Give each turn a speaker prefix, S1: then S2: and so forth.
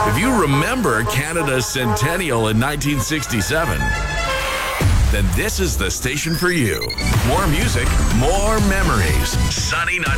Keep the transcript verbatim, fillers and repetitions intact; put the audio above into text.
S1: If you remember Canada's centennial in nineteen sixty-seven, then this is the station for you. More music, more memories. Sunny